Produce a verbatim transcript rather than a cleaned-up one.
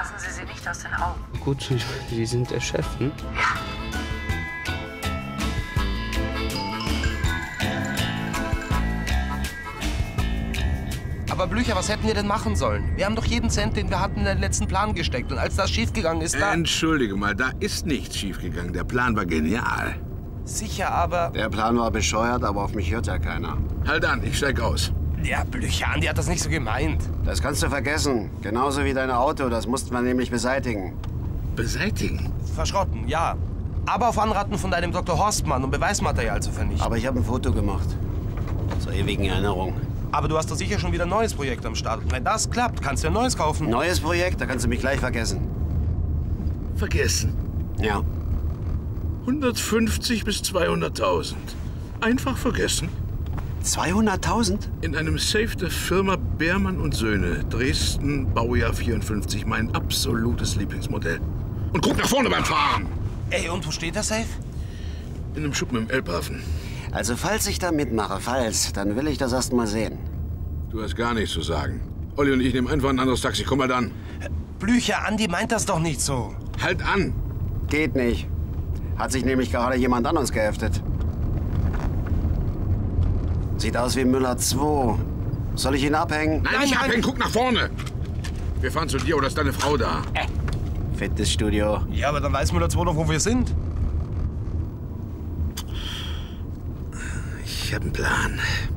Lassen Sie sie nicht aus den Augen. Gut, ich meine, Sie sind der Chef, ne? Ja. Aber Blücher, was hätten wir denn machen sollen? Wir haben doch jeden Cent, den wir hatten, in den letzten Plan gesteckt. Und als das schiefgegangen ist, da... Entschuldige mal, da ist nichts schiefgegangen. Der Plan war genial. Sicher, aber... Der Plan war bescheuert, aber auf mich hört ja keiner. Halt an, ich steig aus. Ja, Blücher, Andi hat das nicht so gemeint. Das kannst du vergessen. Genauso wie dein Auto. Das mussten wir nämlich beseitigen. Beseitigen? Verschrotten, ja. Aber auf Anraten von deinem Doktor Horstmann, um Beweismaterial zu vernichten. Aber ich habe ein Foto gemacht. Zur ewigen Erinnerung. Aber du hast doch sicher schon wieder ein neues Projekt am Start. Und wenn das klappt, kannst du ein neues kaufen. Neues Projekt? Da kannst du mich gleich vergessen. Vergessen? Ja. hundertfünfzig bis zweihunderttausend. Einfach vergessen. zweihunderttausend? In einem Safe der Firma Beermann und Söhne. Dresden, Baujahr vierundfünfzig. Mein absolutes Lieblingsmodell. Und guck nach vorne beim Fahren! Ey, und wo steht der Safe? In einem Schuppen im Elbhafen. Also falls ich da mitmache, falls, dann will ich das erst mal sehen. Du hast gar nichts zu sagen. Olli und ich nehmen einfach ein anderes Taxi. Komm mal dann. Blücher, Andi meint das doch nicht so. Halt an! Geht nicht. Hat sich nämlich gerade jemand an uns geheftet. Sieht aus wie Müller zwei. Soll ich ihn abhängen? Nein, nicht abhängen, guck nach vorne! Wir fahren zu dir oder ist deine Frau da? Äh. Fitnessstudio. Ja, aber dann weiß Müller zwei doch, wo wir sind. Ich hab einen Plan.